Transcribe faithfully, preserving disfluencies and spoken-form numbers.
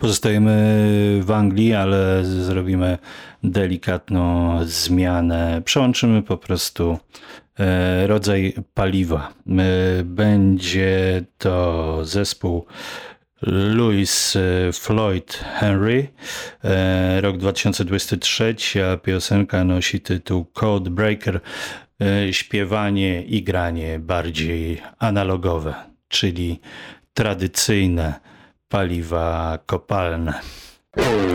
Pozostajemy w Anglii, ale zrobimy delikatną zmianę. Przełączymy po prostu e, rodzaj paliwa. E, Będzie to zespół Louis Floyd Henry, e, rok dwa tysiące dwudziesty trzeci, a piosenka nosi tytuł Code Breaker. E, Śpiewanie i granie bardziej analogowe, czyli tradycyjne paliwa kopalne.